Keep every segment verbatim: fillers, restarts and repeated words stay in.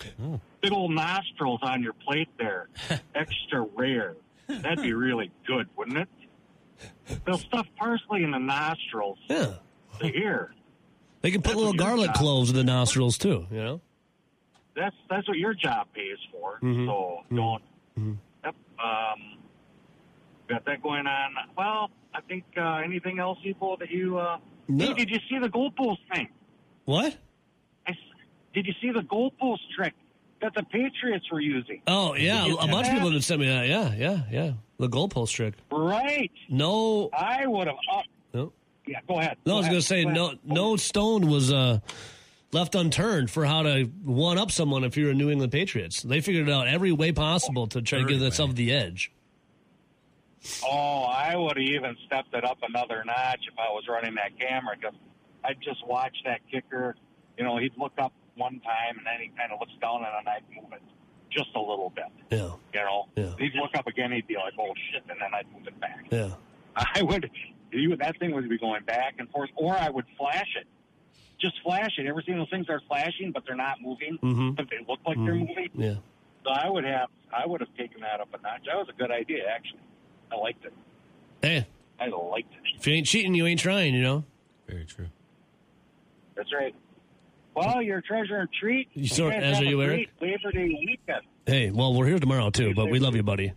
Oh. Big old nostrils on your plate there. Extra rare. That'd be really good, wouldn't it? They'll stuff parsley in the nostrils. Yeah. The ear. They can put That's little what your garlic job- cloves in the nostrils, too, you know? That's that's what your job pays for. Mhm. So don't. Yep. Um, got that going on. Well, I think uh, anything else, people, that you. Uh, No. Hey, did you see the goalpost thing? What? I s did you see the goalpost trick that the Patriots were using? Oh, yeah. Did you A see bunch of that? people have sent me that. Yeah, yeah, yeah. The goalpost trick. Right. No. I would have. Uh, No. yeah, go ahead. No, I Go was ahead. going to say, Go no ahead. no stone was uh, left unturned for how to one-up someone if you're a New England Patriots. They figured it out every way possible to try to Every give way. themselves the edge. Oh, I would have even stepped it up another notch if I was running that camera, because I'd just watch that kicker. You know, he'd look up one time, and then he kind of looks down, and then I'd move it just a little bit. Yeah, You know, Yeah. he'd look up again, he'd be like, "Oh shit," and then I'd move it back. yeah. I would, you, that thing would be going back and forth, or I would flash it. Just flash it. Ever seen those things that are flashing, but they're not moving, Mhm. but they look like they're moving? Yeah. So I would have, I would have taken that up a notch. That was a good idea, actually. I liked it. Hey, I liked it. if you ain't cheating, you ain't trying, you know? Very true. That's right. Well, your treasure and treat. You sort- guys as have are a you, Eric? great Labor Day weekend. Hey, well, we're here tomorrow, too, but we love you, buddy.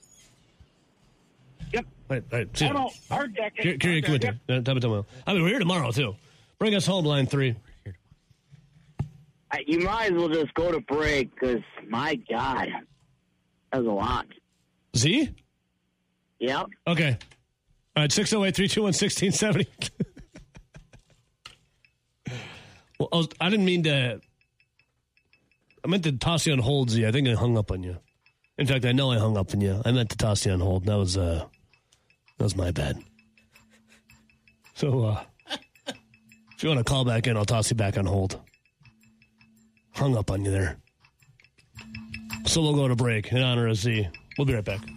Yep. All right, all right. See I you. don't. Our decade. Here, here, come Yep. in. Uh, tell me tomorrow. I mean, we're here tomorrow, too. Bring us home, line three. Uh, You might as well just go to break because, my God, that was a lot. Z? Yep. Okay. All right, six oh eight, three two one, one six seven zero. Well, I, was, I didn't mean to. I meant to toss you on hold, Z. I think I hung up on you. In fact, I know I hung up on you. I meant to toss you on hold. That was uh, that was my bad. So, uh, if you want to call back in, I'll toss you back on hold. Hung up on you there. So we'll go to break in honor of Z. We'll be right back.